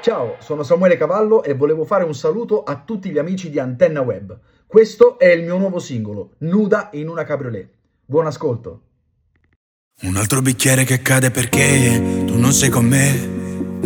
Ciao, sono Samuele Cavallo e volevo fare un saluto a tutti gli amici di Antenna Web. Questo è il mio nuovo singolo, Nuda in una cabriolet. Buon ascolto. Un altro bicchiere che cade perché tu non sei con me.